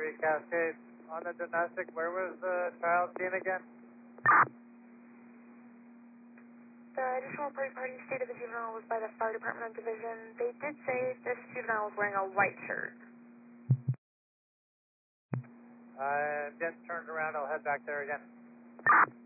3 Cascade. On the domestic, where was the child seen again? The additional party stated the juvenile was by the fire department division. They did say this juvenile was wearing a white shirt. I'm getting turned around. I'll head back there again.